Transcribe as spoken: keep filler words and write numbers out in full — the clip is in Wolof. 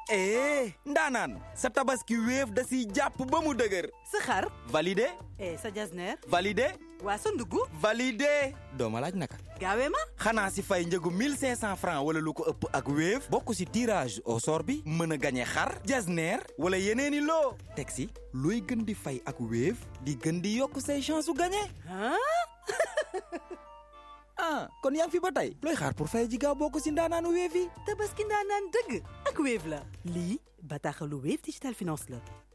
eh ndaanaan sa tabaski Wave da siy jàpp ba mu dëgër. sa xar validé eh sa jasneer validé waa sa ndugg validé doo ma laaj naka. gaawee ma xanaa si fay njëgu mille cinq cents francs wala lu ko ëpp ak Wave bokk si tirage au sort bi mën a gañe xar jasneer wala yeneeni loo teg si looy gën di fay ak Wave di gën di yokk say chance su gañe. ah kon yaa ngi fi ba tey looy xaar pour fay ji gaaw bokk si ndaanaanu Wave yi. tabaski ndaanaan dëgg ak Wave la lii bataaxalu Wave Digital Finance la.